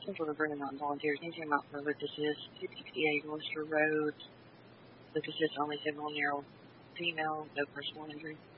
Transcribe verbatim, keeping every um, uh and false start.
Central River Mountain Volunteers. Anything about where this is? two sixty-eight Worcester Road. Lucas is only seven-year-old female, no personal injury.